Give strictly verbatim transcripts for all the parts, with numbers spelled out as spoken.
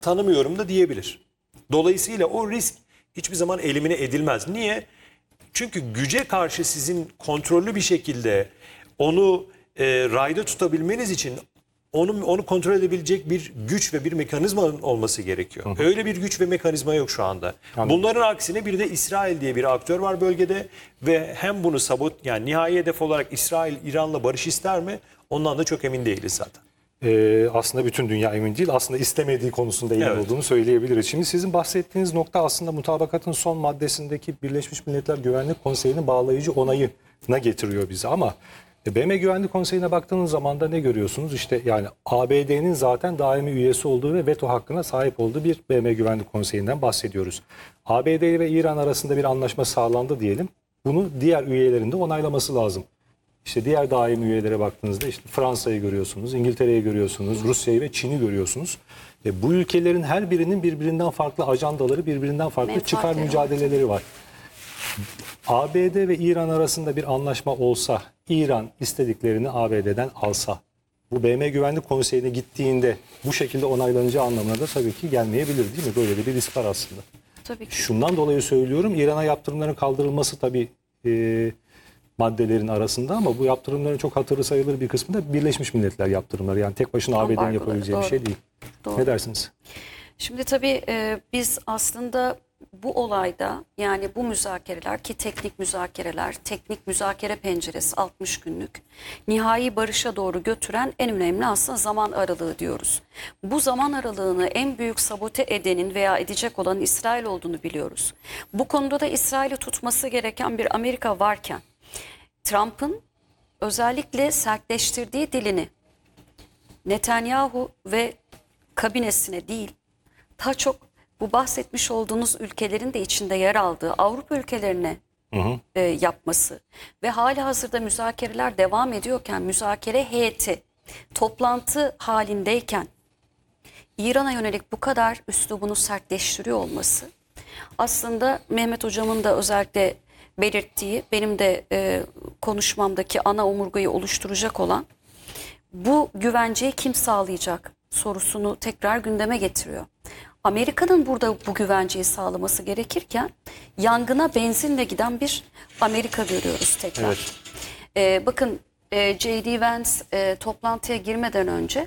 tanımıyorum da diyebilir. Dolayısıyla o risk hiçbir zaman elimine edilmez. Niye? Çünkü güce karşı sizin kontrollü bir şekilde onu e, rayda tutabilmeniz için onu onu kontrol edebilecek bir güç ve bir mekanizma olması gerekiyor. Hı hı. Öyle bir güç ve mekanizma yok şu anda. Anladım. Bunların aksine bir de İsrail diye bir aktör var bölgede ve hem bunu sabot yani nihai hedef olarak İsrail İran'la barış ister mi? Ondan da çok emin değiliz zaten. Ee, aslında bütün dünya emin değil. Aslında istemediği konusunda emin evet. olduğunu söyleyebiliriz. Şimdi sizin bahsettiğiniz nokta aslında mutabakatın son maddesindeki Birleşmiş Milletler Güvenlik Konseyi'nin bağlayıcı onayına getiriyor bizi. Ama B M Güvenlik Konseyi'ne baktığınız zaman da ne görüyorsunuz? İşte yani A B D'nin zaten daimi üyesi olduğu ve veto hakkına sahip olduğu bir B M Güvenlik Konseyi'nden bahsediyoruz. A B D ve İran arasında bir anlaşma sağlandı diyelim. Bunu diğer üyelerin de onaylaması lazım. İşte diğer daimi üyelere baktığınızda işte Fransa'yı görüyorsunuz, İngiltere'yi görüyorsunuz, Rusya'yı ve Çin'i görüyorsunuz. E bu ülkelerin her birinin birbirinden farklı ajandaları, birbirinden farklı Menfaat çıkar mücadeleleri var. A B D ve İran arasında bir anlaşma olsa, İran istediklerini A B D'den alsa, bu B M Güvenlik Konseyi'ne gittiğinde bu şekilde onaylanacağı anlamına da tabii ki gelmeyebilir değil mi? Böyle de bir risk var aslında. Tabii ki. Şundan dolayı söylüyorum, İran'a yaptırımların kaldırılması tabii e, maddelerin arasında ama bu yaptırımların çok hatırı sayılır bir kısmı da Birleşmiş Milletler yaptırımları. Yani tek başına A B D'nin yapabileceği doğru. bir şey değil. Doğru. Ne dersiniz? Şimdi tabii e, biz aslında bu olayda yani bu müzakereler ki teknik müzakereler, teknik müzakere penceresi altmış günlük nihai barışa doğru götüren en önemli aslında zaman aralığı diyoruz. Bu zaman aralığını en büyük sabote edenin veya edecek olan İsrail olduğunu biliyoruz. Bu konuda da İsrail'i tutması gereken bir Amerika varken Trump'ın özellikle sertleştirdiği dilini Netanyahu ve kabinesine değil, daha çok bu bahsetmiş olduğunuz ülkelerin de içinde yer aldığı Avrupa ülkelerine hı hı. E, yapması ve hali hazırda müzakereler devam ediyorken, müzakere heyeti toplantı halindeyken İran'a yönelik bu kadar üslubunu sertleştiriyor olması aslında Mehmet Hocam'ın da özellikle belirttiği, benim de e, konuşmamdaki ana omurgayı oluşturacak olan bu güvenceyi kim sağlayacak sorusunu tekrar gündeme getiriyor. Amerika'nın burada bu güvenceyi sağlaması gerekirken yangına benzinle giden bir Amerika görüyoruz tekrar. Evet. E, bakın e, J D Vance e, toplantıya girmeden önce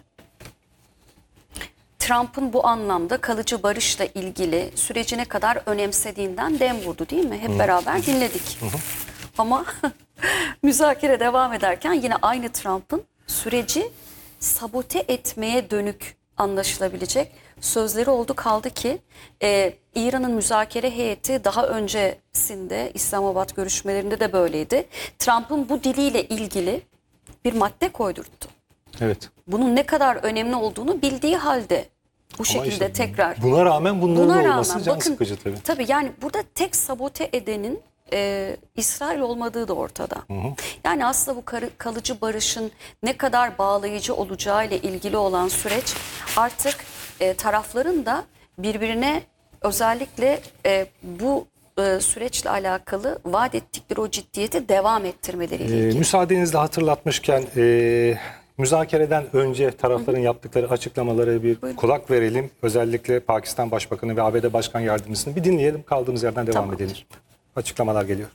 Trump'ın bu anlamda kalıcı barışla ilgili süreci ne kadar önemsediğinden dem vurdu değil mi? Hep Hı. beraber dinledik. Hı. Ama müzakere devam ederken yine aynı Trump'ın süreci sabote etmeye dönük anlaşılabilecek sözleri oldu kaldı ki e, İran'ın müzakere heyeti daha öncesinde İslamabad görüşmelerinde de böyleydi. Trump'ın bu diliyle ilgili bir madde koydurttu. Evet. Bunun ne kadar önemli olduğunu bildiği halde bu Ama şekilde işte, tekrar. Buna rağmen bunların buna olması rağmen, can bakın, sıkıcı tabii. Tabii yani burada tek sabote edenin e, İsrail olmadığı da ortada. Hı hı. Yani aslında bu karı, kalıcı barışın ne kadar bağlayıcı olacağı ile ilgili olan süreç artık e, tarafların da birbirine özellikle e, bu e, süreçle alakalı vaat ettikleri o ciddiyeti devam ettirmeleriyle ilgili. Ee, müsaadenizle hatırlatmışken e, müzakereden önce tarafların hı hı. yaptıkları açıklamalara bir Buyurun. kulak verelim. Özellikle Pakistan Başbakanı ve A B D Başkan Yardımcısını bir dinleyelim. Kaldığımız yerden devam Tamamdır. edelim. Açıklamalar geliyor.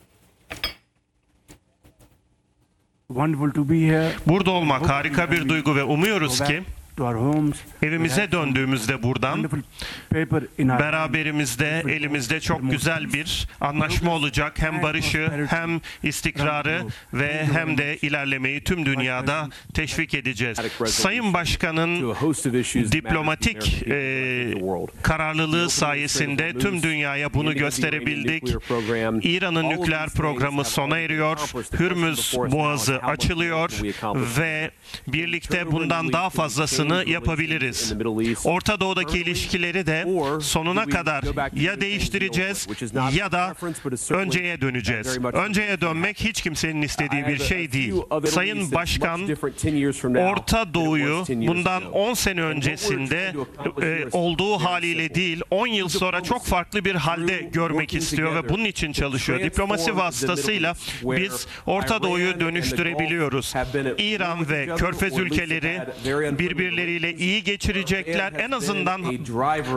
Burada olmak harika bir duygu ve umuyoruz ki evimize döndüğümüzde buradan beraberimizde elimizde çok güzel bir anlaşma olacak. Hem barışı hem istikrarı ve hem de ilerlemeyi tüm dünyada teşvik edeceğiz. Sayın Başkan'ın diplomatik e, kararlılığı sayesinde tüm dünyaya bunu gösterebildik. İran'ın nükleer programı sona eriyor. Hürmüz Boğazı açılıyor ve birlikte bundan daha fazlasını yapabiliriz. Orta Doğu'daki ilişkileri de sonuna kadar ya değiştireceğiz ya da önceye döneceğiz. Önceye dönmek hiç kimsenin istediği bir şey değil. Sayın Başkan, Orta Doğu'yu bundan on sene öncesinde e, olduğu haliyle değil, on yıl sonra çok farklı bir halde görmek istiyor ve bunun için çalışıyor. Diplomasi vasıtasıyla biz Orta Doğu'yu dönüştürebiliyoruz. İran ve Körfez ülkeleri birbirleriyle iyi geçirecekler. En azından